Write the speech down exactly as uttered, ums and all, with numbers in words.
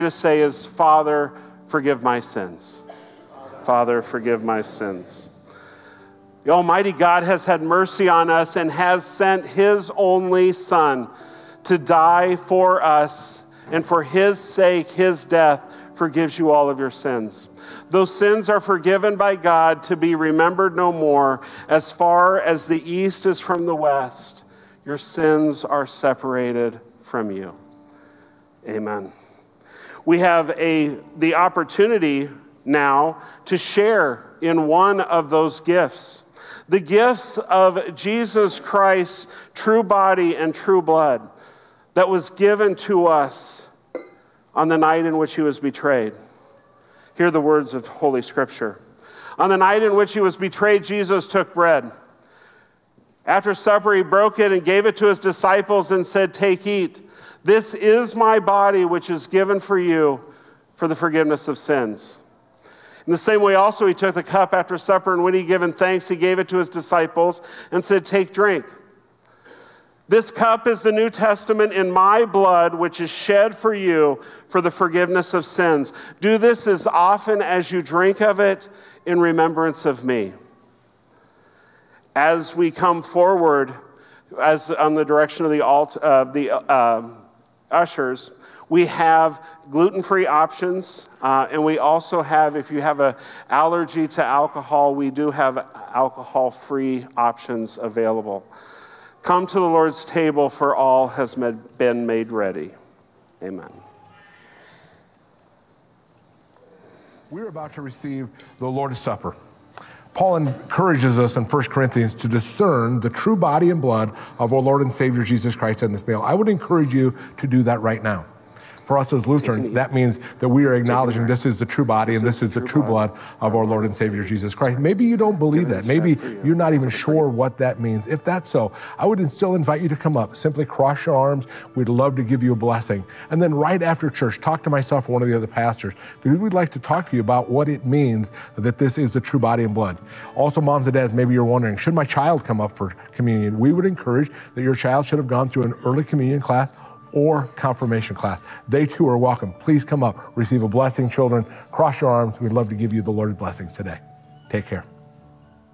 to say is, Father, forgive my sins. Father, forgive my sins. The Almighty God has had mercy on us and has sent his only Son to die for us, and for his sake, his death forgives you all of your sins. Those sins are forgiven by God to be remembered no more. As far as the east is from the west, your sins are separated from you. Amen. We have a the opportunity now to share in one of those gifts. The gifts of Jesus Christ's true body and true blood that was given to us on the night in which he was betrayed. Hear the words of Holy Scripture. On the night in which he was betrayed, Jesus took bread. After supper, he broke it and gave it to his disciples and said, "Take, eat. This is my body, which is given for you for the forgiveness of sins." In the same way also, he took the cup after supper, and when he had given thanks, he gave it to his disciples and said, "Take, drink. This cup is the New Testament in my blood, which is shed for you for the forgiveness of sins. Do this as often as you drink of it in remembrance of me." As we come forward, as on the direction of the alt, uh, the uh, ushers, we have gluten-free options, uh, and we also have, if you have an allergy to alcohol, we do have alcohol-free options available. Come to the Lord's table, for all has been made ready. Amen. We're about to receive the Lord's Supper. Paul encourages us in First Corinthians to discern the true body and blood of our Lord and Savior Jesus Christ in this meal. I would encourage you to do that right now. For us as Lutheran, that means that we are acknowledging this is the true body and this is the true blood of our Lord and Savior Jesus Christ. Maybe you don't believe that. Maybe you're not even sure what that means. If that's so, I would still invite you to come up. Simply cross your arms. We'd love to give you a blessing. And then right after church, talk to myself or one of the other pastors, because we'd like to talk to you about what it means that this is the true body and blood. Also, moms and dads, maybe you're wondering, should my child come up for communion? We would encourage that your child should have gone through an early communion class or confirmation class. They too are welcome. Please come up, receive a blessing, children. Cross your arms. We'd love to give you the Lord's blessings today. Take care.